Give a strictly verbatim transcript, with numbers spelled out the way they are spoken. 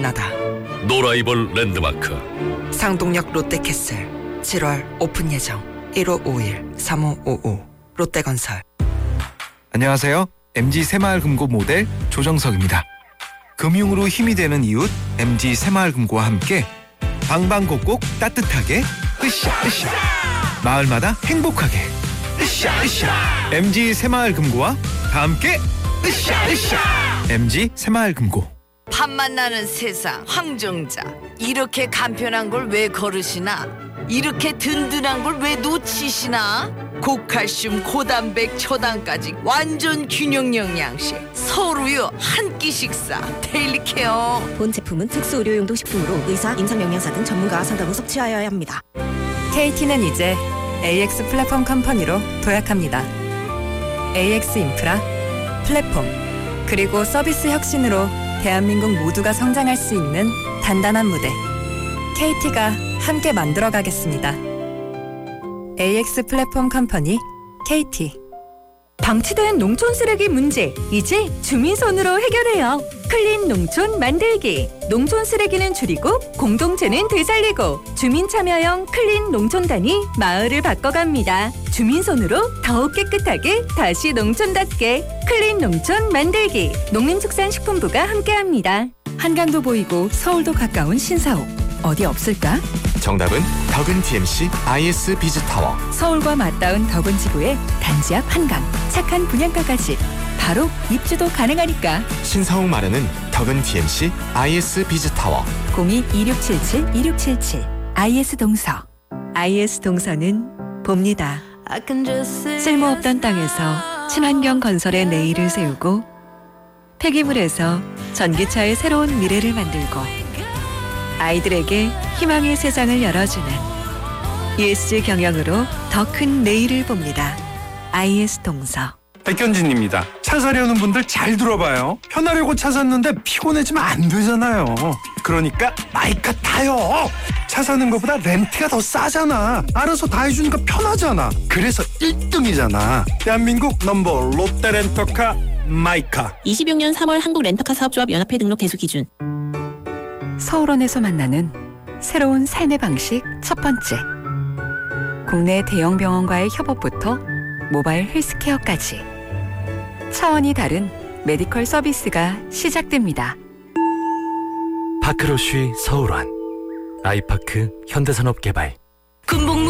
만나다 노라이벌 랜드마크 상동역 롯데캐슬 칠월 오픈 예정 일오오일 삼오오오 롯데건설. 안녕하세요. 엠지 새마을금고 모델 조정석입니다. 금융으로 힘이 되는 이웃 엠지 새마을금고와 함께 방방곡곡 따뜻하게 으쌰 으쌰 마을마다 행복하게 으쌰 으쌰 엠지 새마을금고와 다 함께 으쌰 으쌰 엠지 새마을금고. 밥 만나는 세상 황정자, 이렇게 간편한 걸 왜 거르시나? 이렇게 든든한 걸 왜 놓치시나? 고칼슘 고단백 초당까지 완전 균형 영양식 서울우유 한 끼 식사 데일리케어. 본 제품은 특수 의료용도 식품으로 의사, 임상영양사 등 전문가와 상담 후 섭취하여야 합니다. 케이티는 이제 에이엑스 플랫폼 컴퍼니로 도약합니다. 에이엑스 인프라, 플랫폼, 그리고 서비스 혁신으로 대한민국 모두가 성장할 수 있는 단단한 무대, 케이티가 함께 만들어가겠습니다. 에이엑스 플랫폼 컴퍼니 케이티. 방치된 농촌 쓰레기 문제 이제 주민손으로 해결해요. 클린 농촌 만들기. 농촌 쓰레기는 줄이고 공동체는 되살리고 주민 참여형 클린 농촌단이 마을을 바꿔갑니다. 주민손으로 더욱 깨끗하게 다시 농촌답게 클린 농촌 만들기. 농림축산식품부가 함께합니다. 한강도 보이고 서울도 가까운 신사옥 어디 없을까? 정답은 덕은 디엠씨 아이에스 비즈타워. 서울과 맞닿은 덕은 지구의 단지 앞 한강, 착한 분양가까지 바로 입주도 가능하니까. 신사옥 마련은 덕은 디엠씨 아이에스 비즈타워. 공이 이육칠칠 이육칠칠 아이에스 동서. 아이에스 동서는 봅니다. 쓸모없던 땅에서 친환경 건설의 내일을 세우고 폐기물에서 전기차의 새로운 미래를 만들고 아이들에게 희망의 세상을 열어주는 이에스지 경영으로 더 큰 내일을 봅니다. 아이에스 동서. 백현진입니다. 차 사려는 분들 잘 들어봐요. 편하려고 차 샀는데 피곤해지면 안 되잖아요. 그러니까 마이카 타요. 차 사는 것보다 렌트가 더 싸잖아. 알아서 다 해주니까 편하잖아. 그래서 일 등이잖아. 대한민국 넘버 롯데렌터카 마이카. 이십육 년 삼월 한국 렌터카 사업조합 연합회 등록 대수 기준. 서울원에서 만나는 새로운 삶의 방식 첫 번째. 국내 대형 병원과의 협업부터 모바일 헬스케어까지 차원이 다른 메디컬 서비스가 시작됩니다. 파크로쉬 서울원, 아이파크 현대산업개발. 군복